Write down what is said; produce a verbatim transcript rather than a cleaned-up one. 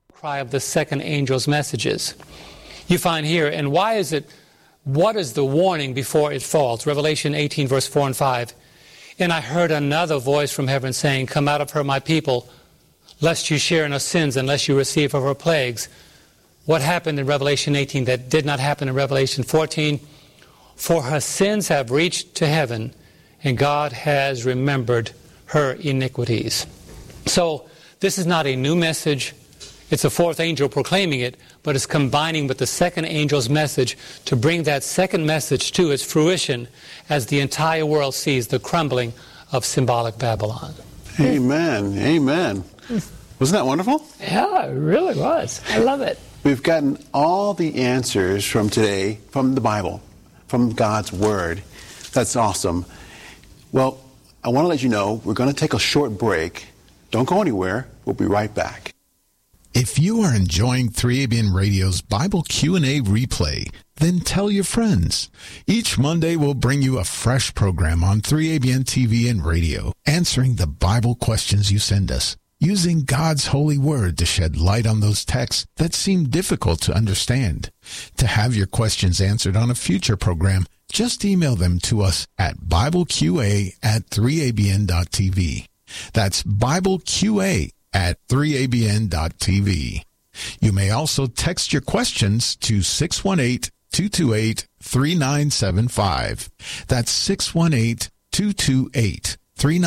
cry of the second angel's messages. You find here, and why is it, what is the warning before it falls? Revelation eighteen, verse four and five. And I heard another voice from heaven saying, come out of her, my people, lest you share in her sins, unless you receive of her plagues. What happened in Revelation eighteen that did not happen in Revelation fourteen? For her sins have reached to heaven, and God has remembered her iniquities. So this is not a new message. It's a fourth angel proclaiming it, but it's combining with the second angel's message to bring that second message to its fruition as the entire world sees the crumbling of symbolic Babylon. Amen. Amen. Wasn't that wonderful? Yeah, it really was. I love it. We've gotten all the answers from today from the Bible, from God's Word. That's awesome. Well, I want to let you know we're going to take a short break. Don't go anywhere. We'll be right back. If you are enjoying three A B N Radio's Bible Q and A replay, then tell your friends. Each Monday we'll bring you a fresh program on three A B N T V and radio, answering the Bible questions you send us, using God's holy word to shed light on those texts that seem difficult to understand. To have your questions answered on a future program, just email them to us at BibleQA at three A B N dot T V. That's BibleQA at three A B N dot T V. You may also text your questions to six one eight, two two eight, three nine seven five. That's six one eight, two two eight, three nine seven five.